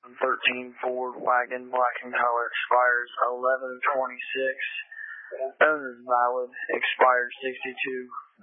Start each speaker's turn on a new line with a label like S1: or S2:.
S1: 13 Ford wagon, black in color, expires 11/26. Owner's valid, expired 62.